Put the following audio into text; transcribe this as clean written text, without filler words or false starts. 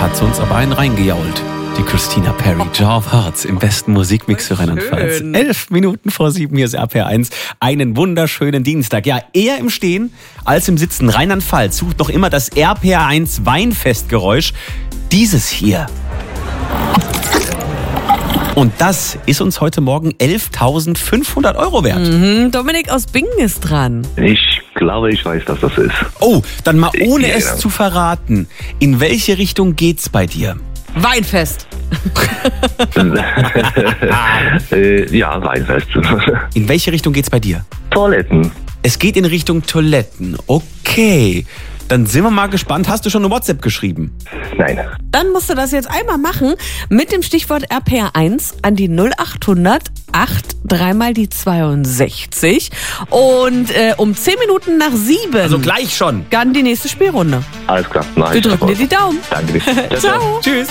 hat uns aber einen reingejault. Die Christina Perry, Jar of Hearts im besten Musikmix für Rheinland-Pfalz. 11 Minuten vor 7, hier ist RPR1. Einen wunderschönen Dienstag. Ja, eher im Stehen als im Sitzen. Rheinland-Pfalz sucht noch immer das RPR1 Weinfestgeräusch. Dieses hier. Und das ist uns heute Morgen 11.500 € wert. Dominik aus Bingen ist dran. Ich glaube, ich weiß, dass das ist. Oh, dann mal ohne es zu verraten. In welche Richtung geht's bei dir? Weinfest. Ja, Weinfest. In welche Richtung geht's bei dir? Toiletten. Es geht in Richtung Toiletten. Okay. Dann sind wir mal gespannt. Hast du schon eine WhatsApp geschrieben? Nein. Dann musst du das jetzt einmal machen mit dem Stichwort RPR1 an die 0800 8 mal die 62 und um 10 Minuten nach 7. Also gleich schon. Dann die nächste Spielrunde. Alles klar. Nein, Wir drücken dir die Daumen. Danke dir. Ciao. Tschüss.